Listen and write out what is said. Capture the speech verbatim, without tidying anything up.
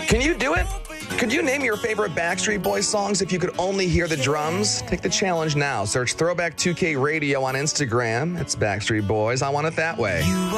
Can you do it? Could you name your favorite Backstreet Boys songs if you could only hear the drums? Take the challenge now. Search Throwback two K Radio on Instagram. It's Backstreet Boys. I Want It That Way.